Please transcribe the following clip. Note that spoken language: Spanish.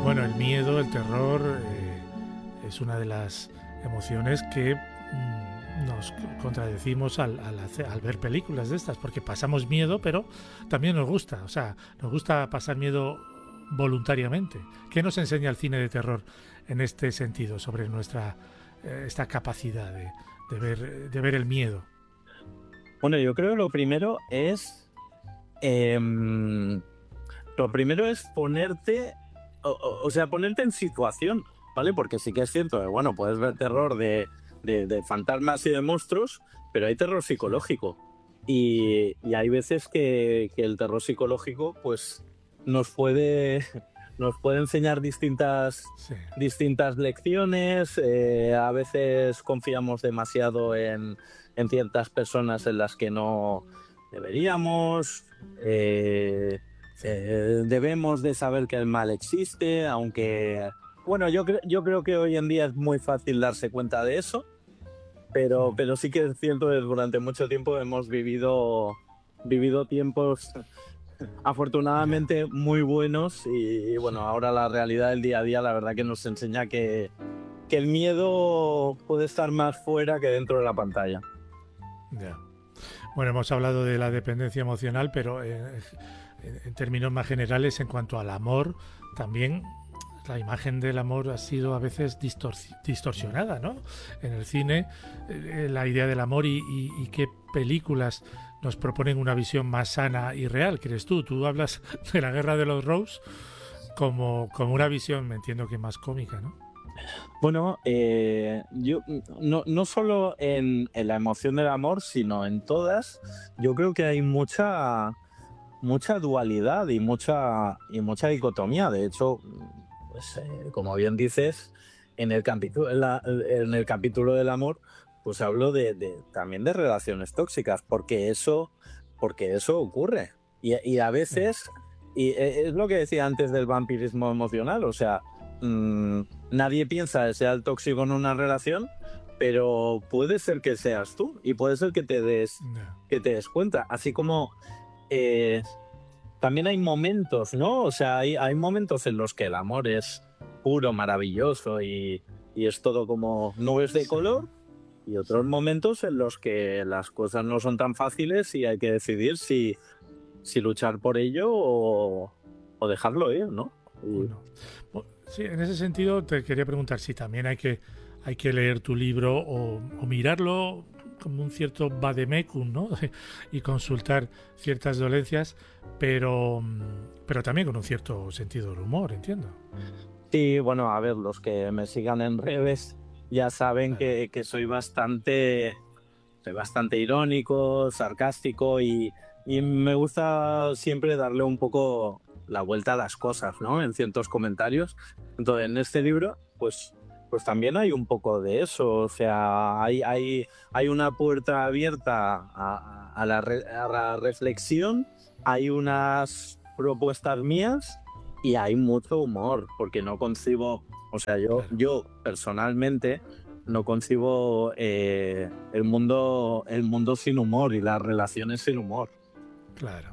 Bueno, el miedo, el terror, es una de las emociones que nos contradecimos al ver películas de estas, porque pasamos miedo, pero también nos gusta, o sea, nos gusta pasar miedo voluntariamente. ¿Qué nos enseña el cine de terror en este sentido sobre nuestra esta capacidad de ver el miedo? Bueno, yo creo que lo primero es ponerte, o sea, ponerte en situación, ¿vale? Porque sí que es cierto que, bueno, puedes ver terror de fantasmas y de monstruos, pero hay terror Sí, psicológico. Y hay veces que el terror psicológico, pues, nos puede, nos puede enseñar sí, distintas lecciones. A veces confiamos demasiado en ciertas personas en las que no deberíamos. Eh, sí. Debemos de saber que el mal existe, aunque, bueno, yo creo que hoy en día es muy fácil darse cuenta de eso, Mm, pero sí que es cierto que durante mucho tiempo hemos vivido tiempos ya. afortunadamente muy buenos y Sí, bueno, ahora la realidad del día a día la verdad que nos enseña que el miedo puede estar más fuera que dentro de la pantalla. ya. Bueno, hemos hablado de la dependencia emocional, pero en términos más generales, en cuanto al amor, también la imagen del amor ha sido a veces distorsionada, ¿no? En el cine, la idea del amor y qué películas nos proponen una visión más sana y real, ¿crees tú? Tú hablas de la Guerra de los Rose como una visión, me entiendo que más cómica, ¿no? Bueno, yo no solo en la emoción del amor, sino en todas, yo creo que hay mucha dualidad y mucha dicotomía. De hecho, pues, como bien dices, en el capítulo del amor, pues hablo también de relaciones tóxicas, porque eso ocurre. Y a Sí, veces, es lo que decía antes del vampirismo emocional, o sea, mm, nadie piensa que sea el tóxico en una relación, pero puede ser que seas tú y puede ser no, que te des cuenta. Así como eh, también hay momentos, ¿no? O sea, hay momentos en los que el amor es puro, maravilloso y es todo como nubes de sí, color, y sí. otros momentos en los que las cosas no son tan fáciles y hay que decidir si luchar por ello o dejarlo ir, ¿no? O no. Sí, en ese sentido te quería preguntar si también hay que leer tu libro o mirarlo como un cierto vademecum, ¿no? Y consultar ciertas dolencias, pero también con un cierto sentido del humor, entiendo. Sí, bueno, a ver, los que me sigan en redes ya saben Claro, que soy bastante irónico, sarcástico y me gusta siempre darle un poco la vuelta a las cosas, ¿no? En ciertos comentarios. Entonces, en este libro, pues también hay un poco de eso. O sea, hay una puerta abierta a la reflexión, hay unas propuestas mías y hay mucho humor, porque no concibo, o sea, yo, claro, yo personalmente no concibo el mundo sin humor y las relaciones sin humor. claro.